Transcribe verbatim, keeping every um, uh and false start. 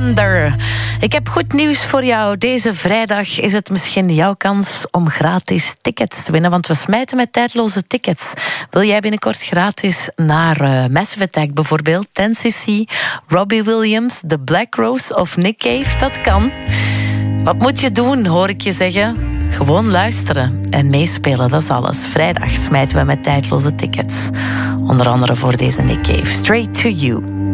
Thunder. Ik heb goed nieuws voor jou. Deze vrijdag is het misschien jouw kans om gratis tickets te winnen, want we smijten met tijdloze tickets. Wil jij binnenkort gratis naar uh, Massive Attack bijvoorbeeld, ten cc, Robbie Williams, The Black Rose of Nick Cave? Dat kan. Wat moet je doen, hoor ik je zeggen? Gewoon luisteren en meespelen, dat is alles. Vrijdag smijten we met tijdloze tickets. Onder andere voor deze Nick Cave. Straight to You.